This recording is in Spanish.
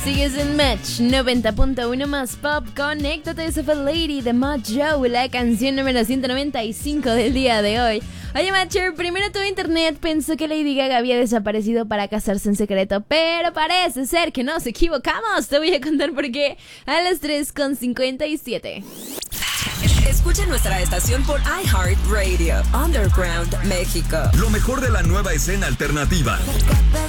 Sigues en Match 90.1 más pop. Conéctate, esa fue Lady de Mod Joe, la canción número 195 del día de hoy. Oye, Matcher, primero todo internet pensó que Lady Gaga había desaparecido para casarse en secreto, pero parece ser que nos equivocamos. Te voy a contar por qué a las 3:57. Escucha nuestra estación por iHeartRadio, Underground México. Lo mejor de la nueva escena alternativa.